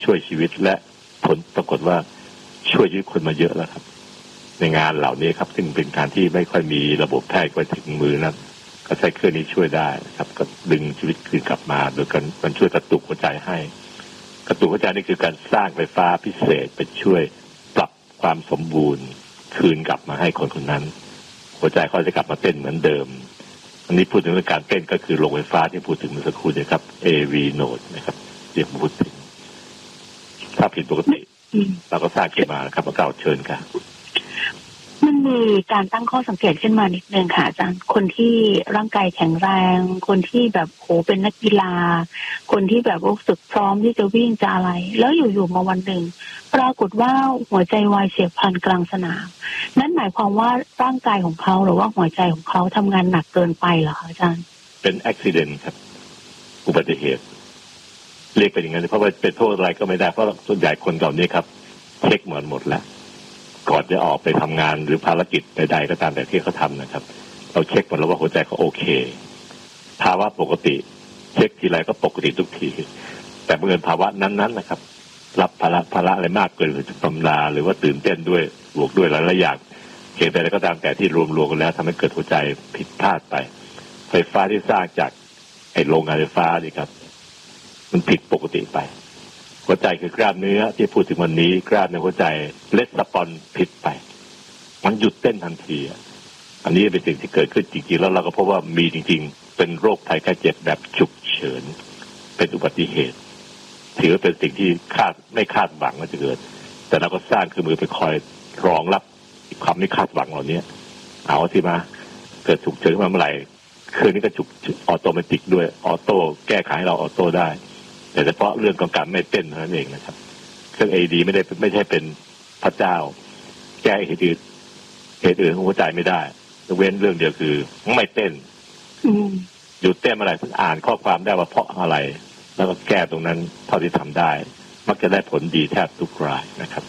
ช่วยชีวิตและผลปรากฏว่าช่วยชีวิตคนมาเยอะแล้วครับในงานเหล่านี้ครับซึ่งเป็นการที่ไม่ค่อยมีระบบแพทย์ไปถึงมือนะก็ใช้เครื่องนี้ช่วยได้ครับก็ดึงชีวิตคืนกลับมาโดยการมันช่วยกระตุกหัวใจให้กระตุกหัวใจนี่คือการสร้างไฟฟ้าพิเศษไปช่วยปรับความสมบูรณ์คืนกลับมาให้คนคนนั้นหัวใจเขาจะกลับมาเต้นเหมือนเดิมอันนี้พูดถึงเรื่องการเต้นก็คือโรงไฟฟ้าที่พูดถึงเมื่อสักครู่นี้ครับ AV node นะครับเรียกพูดถึงถ้าผิดปกติเราก็สร้างขึ้นมาครับเก่าเชิญค่ะมันมีการตั้งข้อสังเกตขึ้นมานิดนึงค่ะอาจารย์คนที่ร่างกายแข็งแรงคนที่แบบโหเป็นนักกีฬาคนที่แบบรู้สึกพร้อมที่จะวิ่งจะอะไรแล้วอยู่ๆมาวันหนึ่งปรากฏว่าหัวใจวายเฉียบพลันกลางสนามนั่นหมายความว่าร่างกายของเขาหรือว่าหัวใจของเขาทำงานหนักเกินไปเหรอคะอาจารย์เป็นอุบัติเหตุครับอุบัติเหตุเรียกเป็นอย่างนั้นเพราะว่าเป็นโทษอะไรก็ไม่ได้เพราะส่วนใหญ่คนเหล่านี้ครับเช็คหมดแล้วก่อนจะออกไปทำงานหรือภารกิจใดๆก็ตามแต่ที่เขาทำนะครับเราเช็คหมดแล้วว่าหัวใจเขาโอเคภาวะปกติเช็คทีไรก็ปกติทุกทีแต่เมื่อภาวะนั้นๆนะครับรับภาระอะไรมากเกินหรือตำราหรือว่าตื่นเต้นด้วยบวกด้วยหลายๆอย่างเกิดอะไรก็ตามแต่ที่รวมๆกันแล้วทำให้เกิดหัวใจผิดพลาดไปไฟฟ้าที่สร้างจากไอ้โรงงานไฟฟ้านี่ครับมันผิดปกติไปหัวใจคือกล้ามเนื้อที่พูดถึงวันนี้กล้ามเนื้อหัวใจเลสปอนผิดไปมันหยุดเต้นทันทีอันนี้เป็นสิ่งที่เกิดขึ้นจริงๆแล้วเราก็พบว่ามีจริงๆเป็นโรคภัยไข้เจ็บแบบฉุกเฉินเป็นอุบัติเหตุถือว่าเป็นสิ่งที่ไม่คาดหวังว่าจะเกิดแต่เราก็สร้างคือมือไปคอยรองรับความไม่คาดหวังเหล่านี้เอาที่มาเกิดฉุกเฉินมาเมื่อไหร่เครื่องนี้ก็ฉุกออโตเมติกด้วยออโต้แก้ไขให้เราออโต้ได้แต่เฉพาะเรื่องของการไม่เต้นเท่านั้นเองนะครับเครื่อง AED ไม่ใช่เป็นพระเจ้าแก้เหตุอื่นของหัวใจไม่ได้เว้นเรื่องเดียวคือไม่เต้นหยุดเต้นเมื่อไหร่อ่านข้อความได้ว่าเพราะอะไรแล้วก็แก้ตรงนั้นเท่าที่ทำได้มักจะได้ผลดีแทบทุกรายนะครับ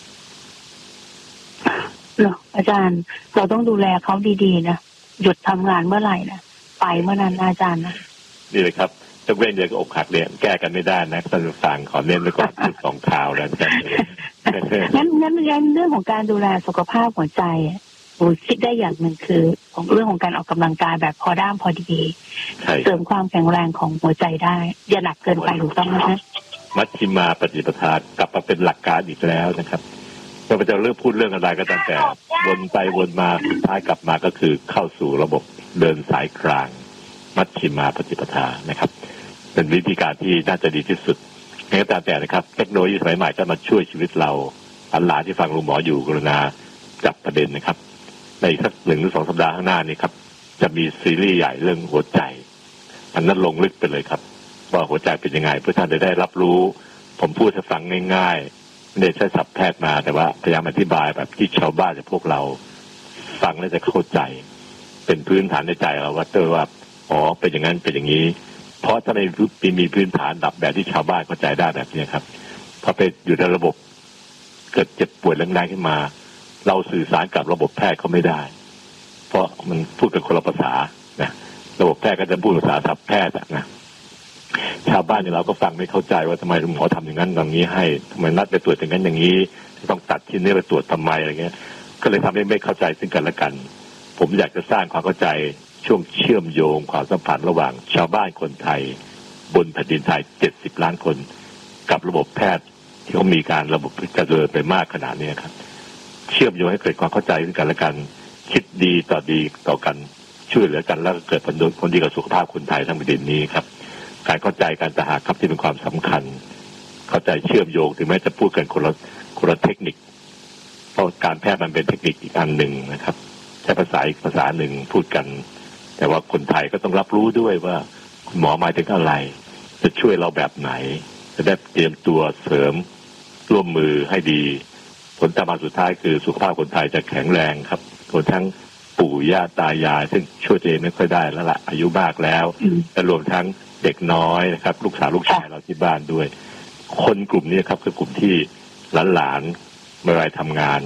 อาจารย์เราต้องดูแลเขาดีๆนะหยุดทำงานเมื่อไหร่นะไปเมื่อนั้นอาจารย์นะนี่เลยครับจะเว้นเดียวก็อกหักเนี่ยแก้กันไม่ได้นะท่านผู้ฟังขอเน้นไว้ก่อนทุกสองข่าวแล้วกันงั้นเรื่องของการดูแลสุขภาพหัวใจคิดได้อย่างหนึ่งคือของเรื่องของการออกกำลังกายแบบพอด้ามพอดีเสริมความแข็งแรงของหัวใจได้อย่าหนักเกินไปถูกต้องไหมคะมัชฌิมาปฏิปทากลับมาเป็นหลักการอีกแล้วนะครับเราจะเริ่มพูดเรื่องอะไรก็ตามแต่วนไปวนมาสุดท้ายกลับมาก็คือเข้าสู่ระบบเดินสายกลางมัชฌิมาปฏิปทานะครับเป็นวิธีการที่น่าจะดีที่สุดงั้นก็ตามแต่นะครับเทคโนโลยีสมัยใหม่จะมาช่วยชีวิตเราหลานที่ฟังลุงหมออยู่กรุณาจับประเด็นนะครับในสัก1 หรือ 2 สัปดาห์ข้างหน้านี้ครับจะมีซีรีส์ใหญ่เรื่องหัวใจอันนั้นลงลึกไปเลยครับว่าหัวใจเป็นยังไงเพื่อท่านจะได้รับรู้ผมพูดให้ฟังง่ายๆไม่ได้ใช้ศัพท์แพทย์มาแต่ว่าพยายามอธิบายแบบที่ชาวบ้านจากพวกเราฟังแล้วจะเข้าใจเป็นพื้นฐานในใจเราว่าอ๋อเป็นอย่างนั้นเป็นอย่างนี้เพราะถ้าในมีพื้นฐานแบบที่ชาวบ้านเข้าใจได้แบบนี้ครับพอไปอยู่ในระบบเกิดเจ็บป่วยแรงๆขึ้นมาเราสื่อสารกับระบบแพทย์เขาไม่ได้เพราะมันพูดกันคนละภาษานะระบบแพทย์ก็จะพูดภาษาศัพท์แพทย์นะชาวบ้านอย่างเราก็ฟังไม่เข้าใจว่าทำไมหมอทำอย่างนั้นอย่างนี้ให้ทำไมนัดไปตรวจอย่างนั้นอย่างนี้ต้องตัดชิ้นนี้ไปตรวจทำไมอะไรเงี้ยก็เลยทำให้ไม่เข้าใจซึ่งกันและกันผมอยากจะสร้างความเข้าใจช่วงเชื่อมโยงความสัมพันธ์ระหว่างชาวบ้านคนไทยบนแผ่นดินไทย70 ล้านคนกับระบบแพทย์ที่เขามีการระบบกระเดินไปมากขนาดนี้ครับเชื่อมโยงให้เกิดความเข้าใจซึ่งกันและกันคิดดีต่อกันช่วยเหลือกันแล้วเกิดผลดีกับสุขภาพคนไทยทั้งแผ่นดินนี้ครับการเข้าใจการต่างหากครับที่เป็นความสำคัญเข้าใจเชื่อมโยงถึงแม้จะพูดกันคนละเทคนิคเพราะการแพทย์มันเป็นเทคนิคอีกอันหนึ่งนะครับใช้ภาษาอีกภาษาหนึ่งพูดกันแต่ว่าคนไทยก็ต้องรับรู้ด้วยว่าคุณหมอหมายถึงอะไรจะช่วยเราแบบไหนจะได้เตรียมตัวเสริมร่วมมือให้ดีผลตามมาสุดท้ายคือสุขภาพคนไทยจะแข็งแรงครับรวมทั้งปู่ย่าตายายซึ่งช่วยตัวเองไม่ค่อยได้แล้วล่ะอายุมากแล้วและรวมทั้งเด็กน้อยนะครับลูกสาวลูกชายเราที่บ้านด้วยคนกลุ่มนี้ครับคือกลุ่มที่หลานเมื่อไรทำงาน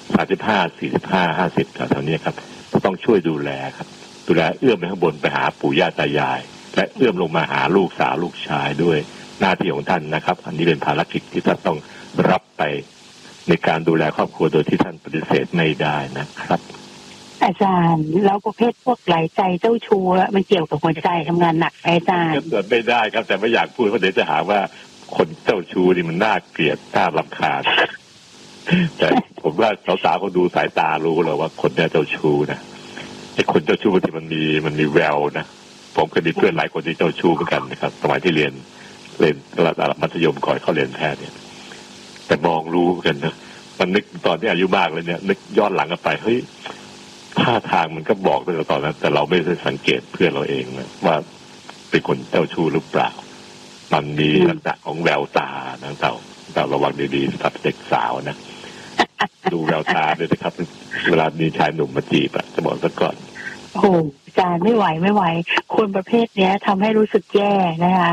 35 45 50แถวๆนี้ครับต้องช่วยดูแลครับดูแลเอื้อมไปข้างบนไปหาปู่ย่าตายายและเอื้อมลงมาหาลูกสาวลูกชายด้วยหน้าที่ของท่านนะครับ อันนี้เป็นภารกิจที่ท่านต้องรับไปในการดูแลครอบครัวโดยที่ท่านปฏิเสธไม่ได้นะครับอาจารย์แล้วประเภทพวกหลายใจเจ้าชู้มันเกี่ยวกับหัวใจทำงานหนักอาจารย์เกิดไม่ได้ครับแต่ไม่อยากพูดเพราะเดี๋ยวจะหาว่าคนเจ้าชู้นี่มันน่าเกลียดน่ารำคาญแต่ผมว่าสาวๆก็ดูสายตารู้เลยว่าคนเนี่ยเจ้าชู้นะไอ้คนเจ้าชู้ที่มันมีแววนะผมเคยมีเพื่อนหลายคนที่เจ้าชู้เหมือนกันนะครับสมัยที่เรียนระดับมัธยมก่อนเข้าเรียนแพทย์เนี่ยแต่มองรู้กันนะมันนึกตอนที่อายุมากเลยเนี่ยนึกย้อนหลังกันไปเฮ้ยท่าทางมันก็บอกตั้งแต่ตอนนั้นแต่เราไม่ได้สังเกตเพื่อนเราเองนะว่าเป็นคนเจ้าชู้หรือเปล่ามันมีลักษณะของแววตานะเราระวังดีๆสำหรับเด็กสาวนะดูแววตาด้วยนะครับเวลามีชายหนุ่มมาจีบอะจะบอกซะก่อนโอ้อาจารย์ไม่ไหวคนประเภทเนี้ยทำให้รู้สึกแย่นะคะ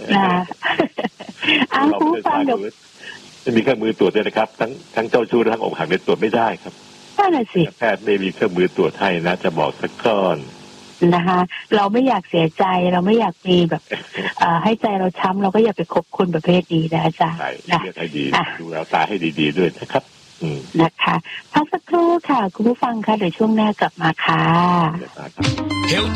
คุณฟังเดี๋ยวจะมีเครื่องมือตรวจด้วยนะครับทั้งเจ้าชู้ทั้งอกหักในตรวจไม่ได้ครับนั่นแหละสิแพทย์ไม่มีเครื่องมือตรวจให้นะจะบอกสักก่อนนะคะเราไม่อยากเสียใจเราไม่อยากมีแบบให้ใจเราช้ำเราก็อย่าไปคบคนประเภทนี้นะอาจารย์นะให้ดีดูแววตาให้ดีๆด้วยนะครับนะคะพักสักครู่ค่ะคุณผู้ฟังค่ะเดี๋ยวช่วงหน้ากลับมาค่ะ